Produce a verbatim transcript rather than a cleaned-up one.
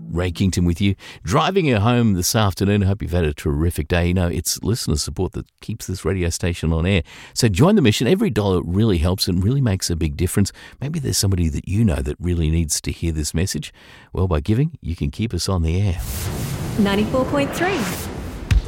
Ray Kington with you. Driving you home this afternoon. I hope you've had a terrific day. You know, it's listener support that keeps this radio station on air. So join the mission. Every dollar really helps and really makes a big difference. Maybe there's somebody that you know that really needs to hear this message. Well, by giving, you can keep us on the air. ninety-four point three